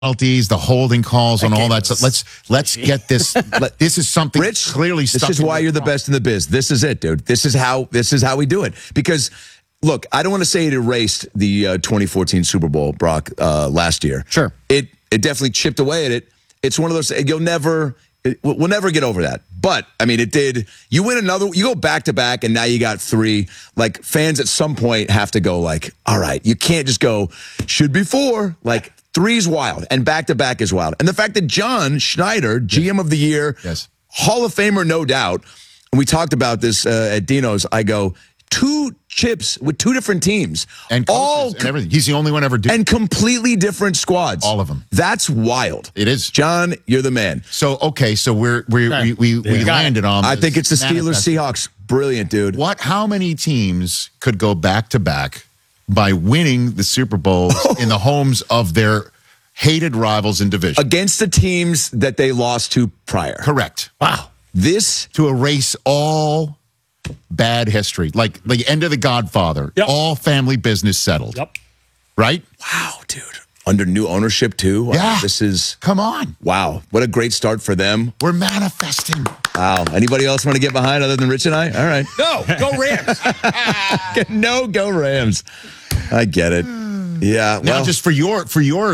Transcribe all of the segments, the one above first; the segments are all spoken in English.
penalties, the holding calls, and all that stuff. Let's get this. This is something Rich, clearly stuck. This is why you're the best in the biz. This is it, dude. This is how we do it. Because look, I don't want to say it erased the 2014 Super Bowl, Brock, last year. Sure, it definitely chipped away at it. It's one of those. We'll never get over that. But I mean, it did. You win another. You go back to back, and now you got 3. Like, fans at some point have to go like, all right, you can't just go should be 4. Like, 3's wild, and back to back is wild. And the fact that John Schneider, GM of the year, Hall of Famer, no doubt. And we talked about this at Dino's. I go 2 chips with 2 different teams, and all and everything. He's the only one ever doing, and completely different squads. All of them. That's wild. It is. John, you're the man. So okay, so we landed on. I think it's the Steelers Seahawks. Brilliant, dude. How many teams could go back to back by winning the Super Bowls in the homes of their hated rivals in division against the teams that they lost to prior? Correct. Wow. This to erase all bad history, like the end of The Godfather. Yep. All family business settled. Yep. Right? Wow, dude. Under new ownership too. Wow. Yeah. This is come on. Wow. What a great start for them. We're manifesting. Wow. Anybody else want to get behind other than Rich and I? All right. No, go Rams. No, go Rams. I get it. Yeah. Now, just for your,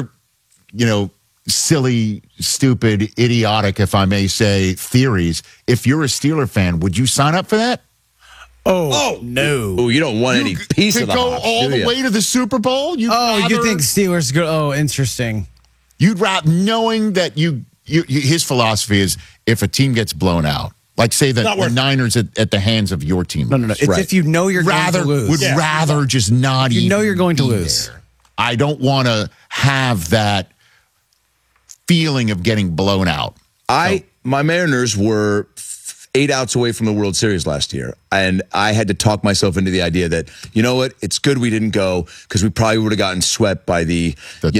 silly, stupid, idiotic, if I may say, theories. If you're a Steeler fan, would you sign up for that? Oh no! Oh, you don't want any piece of the go Hawks, all the way to the Super Bowl. You think Steelers go? Oh, interesting. You'd rather knowing that his philosophy is if a team gets blown out, like say the Niners at the hands of your team. No. It's if you know you're going to lose. Would rather just not. You know you're going to lose. There. I don't want to have that feeling of getting blown out. My Mariners were 8 outs away from the World Series last year, and I had to talk myself into the idea that, you know what, it's good we didn't go because we probably would have gotten swept by the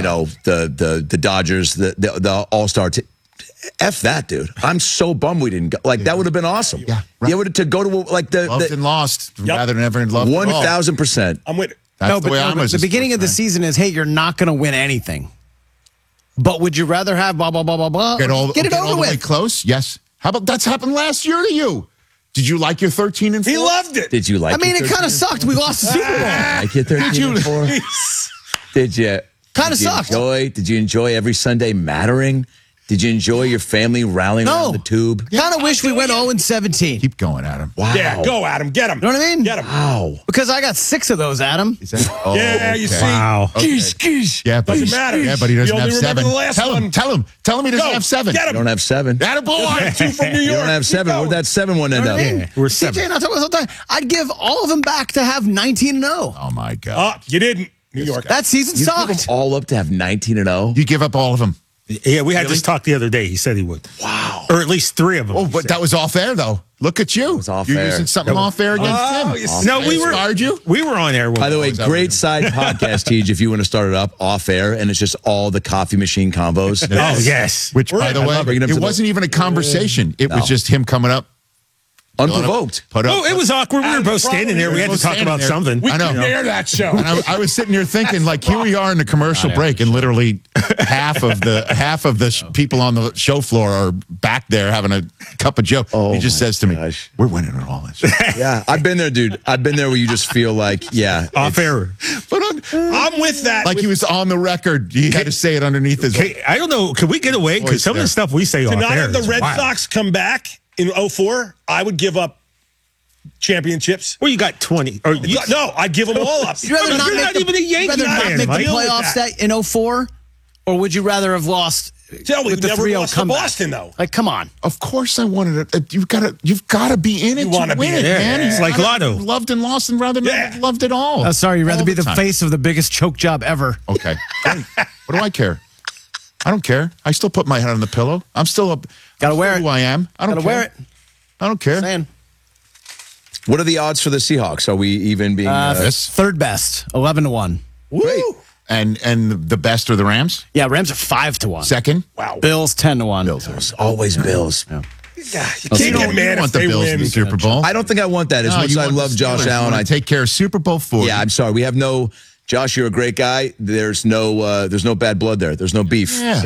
Dodgers, the All-Star team. F that, dude. I'm so bummed we didn't go. Like, that would have been awesome. Yeah, right. To go to like loved and lost rather than ever loved. 1,000%. I'm with it. That's the way I was. The beginning of the season is, hey, you're not going to win anything. But would you rather have blah, blah, blah, blah, blah? Get it over the with. way close? Yes. How about that's happened last year to you? Did you like your 13-4? He loved it. Did you like? I mean, it kind of sucked. We lost the Super Bowl. Like your 13-4. Did you? Kind of sucked. Did you enjoy every Sunday mattering? Did you enjoy your family rallying around the tube? Kind of wish we went 0-17. Keep going, Adam. Wow. Yeah, go, Adam. Get him. You know what I mean? Get him. Wow. Because I got 6 of those, Adam. Is that, yeah, you see. Wow. Okay. Yeah, but doesn't matter. Yeah, but he doesn't You have only 7. remember the last one. Tell him he doesn't have 7. Get him. You don't have 7. Attaboy. 2 from New York. You don't have 7. Where'd that 7 one end up? We're 7. CJ, and I'd give all of them back to have 19-0. Oh, my God. You didn't. New York. That season You sucked. give them all up to have 19-0? You give up all of them. Yeah, we had this talk the other day. He said he would. Wow. Or at least 3 of them. Oh, but that was off air, though. Look at you. was off You're air. using something off air against him. No, we were. Scarred you? We were on air. By the way, great side podcast, Tej, if you want to start it up off air, and it's just all the coffee machine combos. Oh, yes. Which, by the way, bringing him to it wasn't even a conversation. It was just him coming up. Unprovoked. Oh, it was awkward. We were both standing there. We had to talk about something. I know. Air that show. And I was sitting here thinking, like, here we are in the commercial break, and literally half of the people on the show floor are back there having a cup of Joe. He just says to me, "We're winning it all." Yeah, I've been there, dude. I've been there where you just feel like, off air. But I'm with that. Like he was on the record. You had to say it underneath his. I don't know. Can we get away? Because some of the stuff we say off air. To not have the is Red wild. Sox come back in 04, I would give up championships. Well, you got 20. Or No, I'd give them all up. You'd rather You're not not make even a Yankee fan, the Mike. playoffs that in 04? Or would you rather have lost Tell me, with the never 3-0 lost to comeback? Boston, though. Like, come on. Of course, I wanted it. You've got to be in it. You wanna to be win in it, it. man. Yeah. It's like Lotto. Loved and lost, and rather not loved it all. Oh, sorry, you'd rather All be the time. face of the biggest choke job ever. Okay. Great. What do I care? I don't care. I still put my head on the pillow. I'm still up. Gotta wear it. Who I am. I don't Gotta care. wear it. I don't care. Saying. What are the odds for the Seahawks? Are we even being... Third best, 11-1. Woo! And the best are the Rams? Yeah, Rams are 5-1. Second? Wow. Bills 10-1. Bills. Always Bills. Yeah, you You can't get don't mad want if the they Bills in win. the Super Bowl. I don't think I want that as much as you I want love the Josh Steelers. Allen. You want to take care of Super Bowl 40. Yeah, I'm sorry. We have no Josh, you're a great guy. There's no bad blood there. There's no beef. Yeah.